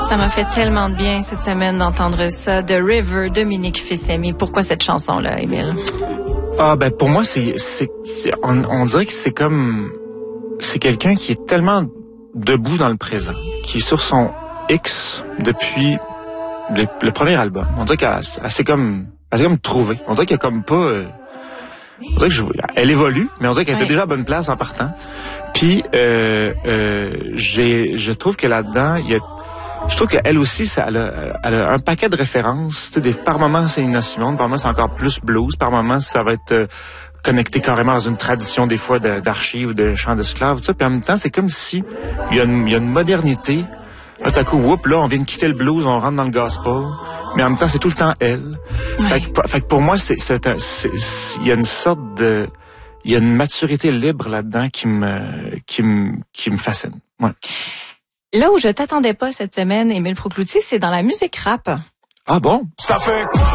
Ça m'a fait tellement de bien cette semaine d'entendre ça. The River, Dominique Fils-Aimé. Pourquoi cette chanson-là, Émile? Pour moi, on dirait que c'est quelqu'un qui est tellement debout dans le présent, qui est sur son X depuis le premier album. On dirait qu'elle s'est comme trouvée. On dirait qu'il y a comme pas... on dirait elle évolue, mais on dirait qu'elle était déjà à bonne place en partant. Puis, je trouve que là-dedans, je trouve qu'elle aussi, elle a un paquet de références. Tu sais, par moments, c'est Nina Simone, par moments, c'est encore plus blues, par moments, ça va être connecté carrément dans une tradition, des fois, d'archives, de chants d'esclaves, tout ça. Puis en même temps, c'est comme si il y a une modernité. Là, tout à coup, là, on vient de quitter le blues, on rentre dans le gospel. Mais en même temps, c'est tout le temps elle. Ouais. Fait que pour moi, il y a une sorte de... Il y a une maturité libre là-dedans qui me fascine. Ouais. Là où je t'attendais pas cette semaine, Émile Proucloutier, c'est dans la musique rap. Ah bon? Ça fait quoi?